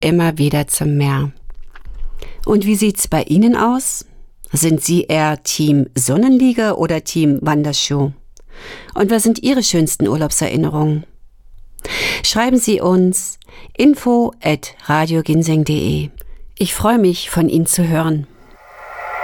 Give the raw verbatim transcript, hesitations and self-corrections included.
immer wieder zum Meer. Und wie sieht's bei Ihnen aus? Sind Sie eher Team Sonnenliege oder Team Wanderschuh? Und was sind Ihre schönsten Urlaubserinnerungen? Schreiben Sie uns info at radio ginseng punkt de. Ich freue mich, von Ihnen zu hören.